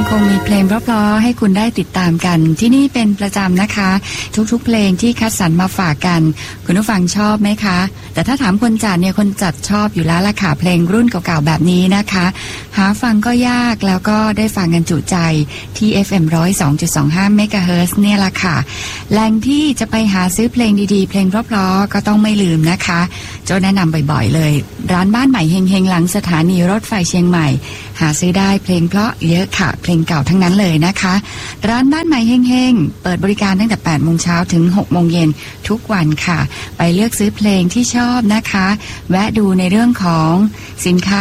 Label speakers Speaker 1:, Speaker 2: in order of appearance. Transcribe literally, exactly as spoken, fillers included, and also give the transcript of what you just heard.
Speaker 1: คงมีเพลงเพราะๆให้คุณได้ติดตามกันที่นี่เป็นประจำนะคะทุกๆเพลงที่คัดสรรมาฝากกันคุณผู้ฟังชอบไหมคะแต่ถ้าถามคนจัดเนี่ยคนจัดชอบอยู่แล้วล่ะค่ะเพลงรุ่นเก่าๆแบบนี้นะคะหาฟังก็ยากแล้วก็ได้ฟังกันจุใจที่ เอฟ เอ็ม หนึ่งศูนย์สองจุดสองห้า เมกะเฮิรตซ์เนี่ยล่ะค่ะแหล่งที่จะไปหาซื้อเพลงดีๆเพลงเพราะๆก็ต้องไม่ลืมนะคะโจแนะนำบ่อยๆเลยร้านบ้านใหม่เฮงๆหลังสถานีรถไฟเชียงใหม่หาซื้อได้เพลงเพราะเยอะค่ะเพลงเก่าทั้งนั้นเลยนะคะร้านบ้านใหม่เฮงๆเปิดบริการตั้งแต่ แปดโมงเช้าถึง หกโมงเย็นทุกวันค่ะไปเลือกซื้อเพลงที่ชอบนะคะแวะดูในเรื่องของสินค้า